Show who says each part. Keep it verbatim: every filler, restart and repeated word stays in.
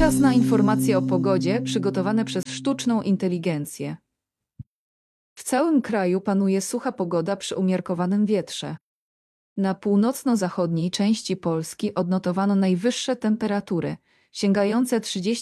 Speaker 1: Czas na informacje o pogodzie przygotowane przez sztuczną inteligencję. W całym kraju panuje sucha pogoda przy umiarkowanym wietrze. Na północno-zachodniej części Polski odnotowano najwyższe temperatury, sięgające trzydzieści